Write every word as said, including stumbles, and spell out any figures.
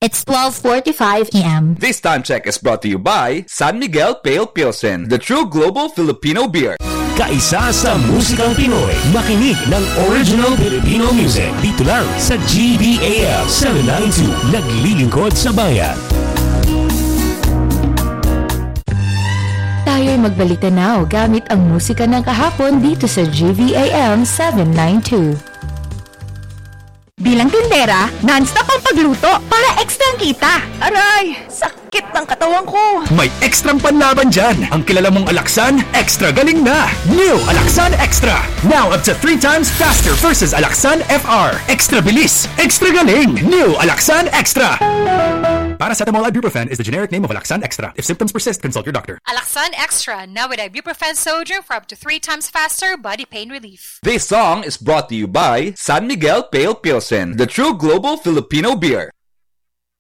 It's twelve forty-five p.m. This time check is brought to you by San Miguel Pale Pilsen, the true global Filipino beer. Kaisa sa musikang Pinoy, makinig ng original Filipino music dito lang sa G B A L seven ninety-two, naglilingkod sa bayan. Tayo'y magbalitanaw gamit ang musika ng kahapon dito sa G V A M seven ninety-two. Bilang tindera, non-stop ang pagluto para ekstrang kita. Aray, sakit ng katawan ko. May ekstrang panlaban dyan. Ang kilala mong Alaxan, extra galing na. New Alaxan Extra. Now up to three times faster versus Alaxan F R. Extra bilis, extra galing. New Alaxan Extra. Paracetamol ibuprofen is the generic name of Alaxan Extra. If symptoms persist, consult your doctor. Alaxan Extra, now with ibuprofen sodium for up to three times faster body pain relief. This song is brought to you by San Miguel Pale Pilsen, the true global Filipino beer.